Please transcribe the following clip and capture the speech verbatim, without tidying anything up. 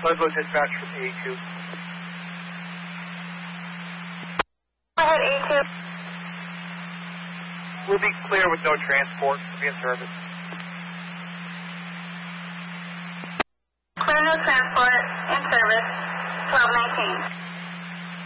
Ludlow dispatch from A two. Go ahead, A two. We'll be clear with no transport. We'll be in service. Clear no transport, in service, twelve nineteen.